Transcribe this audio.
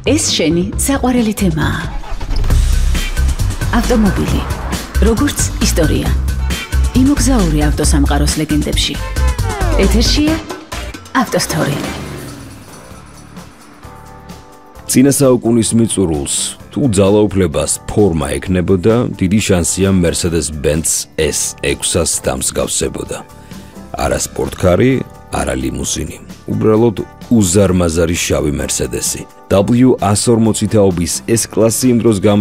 ეს შენი საყვარელი თემაა. ავტომობილი, როგორც ისტორია. იმოგზაური ავტოსამყაროს ლეგენდებში. ეთერშია ავტოსტორი. წინა საუკუნის მიწურულს თუ ძალაუფლებას ფორმა ექნებოდა, დიდი შანსია Mercedes-Benz S6-ას დამსგავსებოდა. არა სპორტკარი, არა ლიმუსინი. უბრალოდ უზარმაზარი შავი Mercedes-ი. W140 თაობის S-კლასი იმ დროს